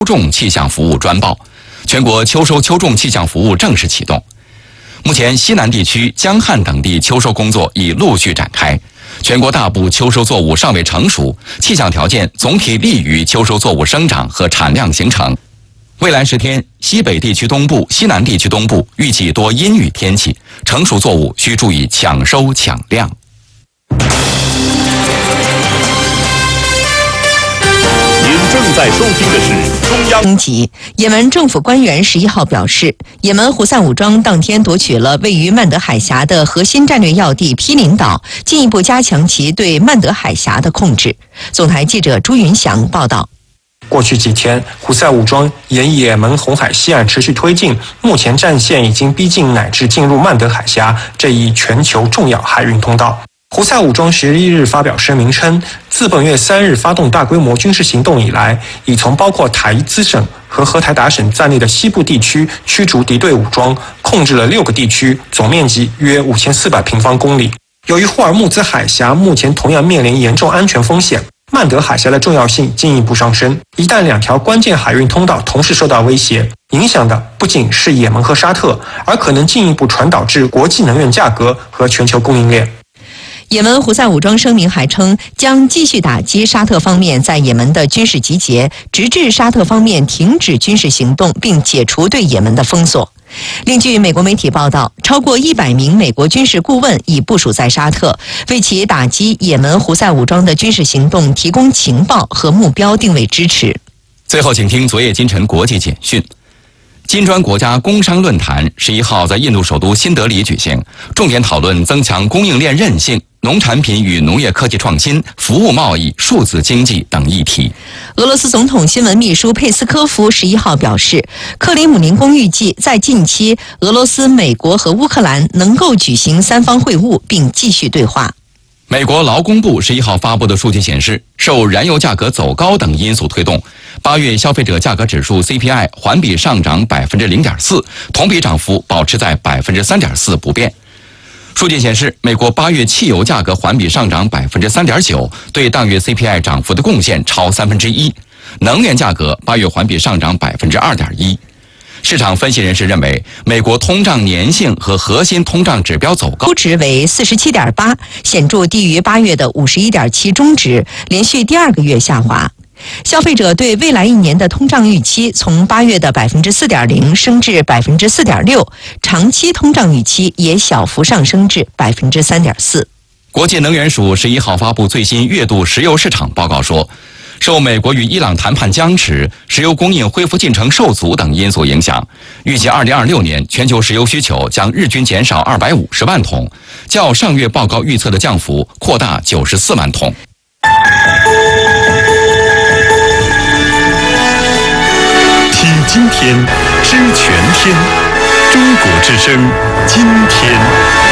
种气象服务专报，全国秋收秋种气象服务正式启动。目前，西南地区、江汉等地秋收工作已陆续展开，全国大部秋收作物尚未成熟，气象条件总体利于秋收作物生长和产量形成。未来10天，西北地区东部、西南地区东部预计多阴雨天气，成熟作物需注意抢收抢量。 您正在收听的是中央。 也门政府官员11号表示，也门胡塞武装当天夺取了位于曼德海峡的核心战略要地毗邻岛，进一步加强其对曼德海峡的控制。总台记者朱云祥报道。 过去几天，胡塞武装沿也门红海西岸持续推进，目前战线已经逼近乃至进入曼德海峡这一全球重要海运通道。胡塞武装11日发表声明称，自本月3日发动大规模军事行动以来，已从包括塔伊兹省和荷台达省在内的西部地区驱逐敌对武装，控制了6个地区，总面积约5400平方公里。由于霍尔木兹海峡目前同样面临严重安全风险，曼德海峡的重要性进一步上升。一旦2条关键海运通道同时受到威胁，影响的不仅是也门和沙特，而可能进一步传导至国际能源价格和全球供应链。 也门胡塞武装声明还称，将继续打击沙特方面在也门的军事集结，直至沙特方面停止军事行动并解除对也门的封锁。另据美国媒体报道，超过100名美国军事顾问已部署在沙特，为其打击也门胡塞武装的军事行动提供情报和目标定位支持。 最后，请听昨夜今晨国际简讯。金砖国家工商论坛11号在印度首都新德里举行，重点讨论增强供应链韧性、农产品与农业科技创新、服务贸易、数字经济等议题。 俄罗斯总统新闻秘书佩斯科夫11号表示，克里姆林宫预计在近期，俄罗斯、美国和乌克兰能够举行3方会晤并继续对话。 美国劳工部11号发布的数据显示，受燃油价格走高等因素推动，8月消费者价格指数 CPI 环比上涨 0.4%， 同比涨幅保持在 3.4% 不变。数据显示，美国8月汽油价格环比上涨 3.9%， 对当月 CPI 涨幅的贡献超1/3。能源价格8月环比上涨 2.1%。市场分析人士认为，美国通胀粘性和核心通胀指标走高， 估值为 47.8， 显著低于8月的 51.7 中值，连续第2个月下滑。消费者对未来1年的通胀预期从8月的 4.0% 升至 4.6%， 长期通胀预期也小幅上升至 3.4%。 国际能源署11号发布最新月度石油市场报告说，受美国与伊朗谈判僵持、石油供应恢复进程受阻等因素影响，预计2026年全球石油需求将日均减少250万桶，较上月报告预测的降幅扩大94万桶。 听今天，知全天，中国之声，今天。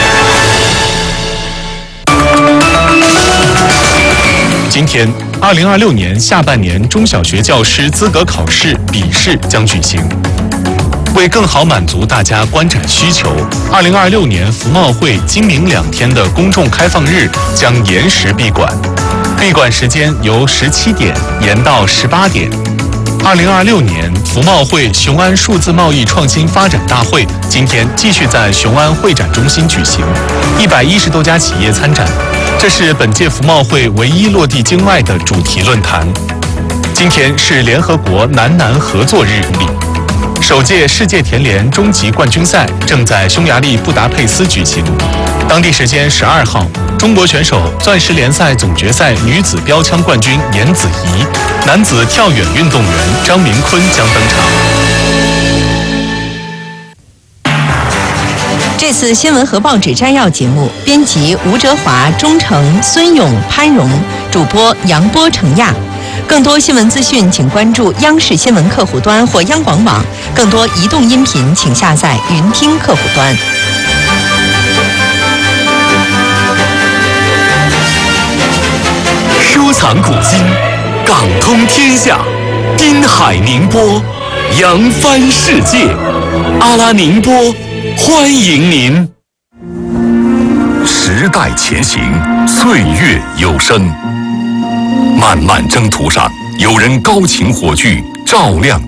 今天，2026年下半年中小学教师资格考试笔试将举行。为更好满足大家观展需求，2026年服贸会今明2天的公众开放日将延时闭馆，闭馆时间由17点延到18点。2026年服贸会雄安数字贸易创新发展大会今天继续在雄安会展中心举行，110多家企业参展。这是本届服贸会唯一落地境外的主题论坛。今天是联合国南南合作日里，首届世界田联终极冠军赛正在匈牙利布达佩斯举行。当地时间12号，中国选手钻石联赛总决赛女子标枪冠军严子怡、男子跳远运动员张明坤将登场。 这次新闻和报纸摘要节目，编辑吴哲华、钟诚、孙勇、潘荣，主播杨波、程亚。更多新闻资讯，请关注央视新闻客户端或央广网。更多移动音频，请下载云听客户端。 收藏古今，港通天下，滨海宁波，扬帆世界。阿拉宁波，欢迎您。时代前行，岁月有声。漫漫征途上，有人高擎火炬， 照亮